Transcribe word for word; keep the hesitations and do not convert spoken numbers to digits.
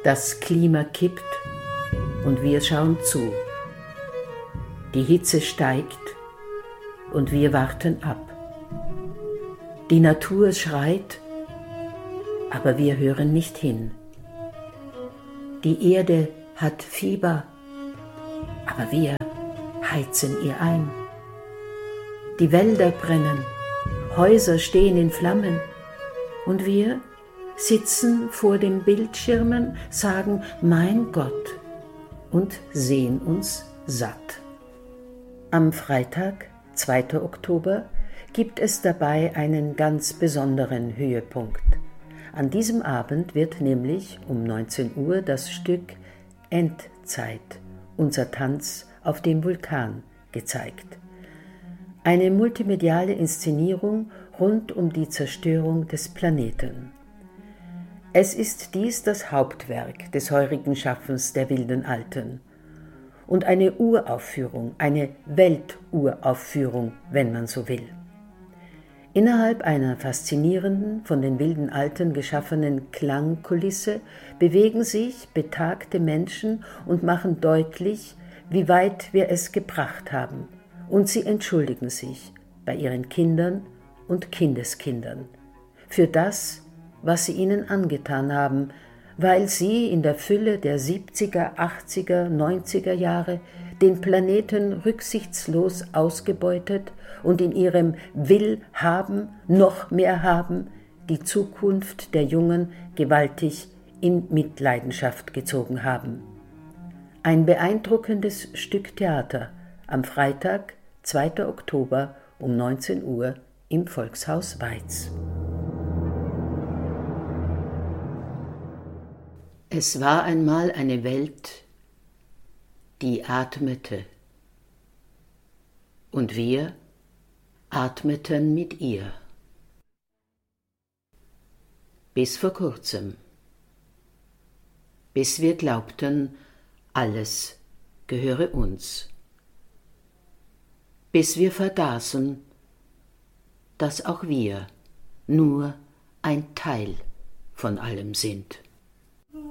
Das Klima kippt und wir schauen zu. Die Hitze steigt und wir warten ab. Die Natur schreit, aber wir hören nicht hin. Die Erde hat Fieber, aber wir heizen ihr ein. Die Wälder brennen, Häuser stehen in Flammen und wir sitzen vor den Bildschirmen, sagen mein Gott und sehen uns satt. Am Freitag, zweiten Oktober, gibt es dabei einen ganz besonderen Höhepunkt. An diesem Abend wird nämlich um neunzehn Uhr das Stück Endzeit, unser Tanz auf dem Vulkan, gezeigt. Eine multimediale Inszenierung rund um die Zerstörung des Planeten. Es ist dies das Hauptwerk des heurigen Schaffens der wilden Alten und eine Uraufführung, eine Welturaufführung, wenn man so will. Innerhalb einer faszinierenden, von den wilden Alten geschaffenen Klangkulisse bewegen sich betagte Menschen und machen deutlich, wie weit wir es gebracht haben, und sie entschuldigen sich bei ihren Kindern und Kindeskindern für das, was sie ihnen angetan haben, weil sie in der Fülle der siebziger, achtziger, neunziger Jahre den Planeten rücksichtslos ausgebeutet und in ihrem Will haben, noch mehr haben, die Zukunft der Jungen gewaltig in Mitleidenschaft gezogen haben. Ein beeindruckendes Stück Theater am Freitag, zweiten Oktober um neunzehn Uhr im Volkshaus Weiz. Es war einmal eine Welt, die atmete, und wir atmeten mit ihr. Bis vor kurzem, bis wir glaubten, alles gehöre uns, bis wir vergaßen, dass auch wir nur ein Teil von allem sind.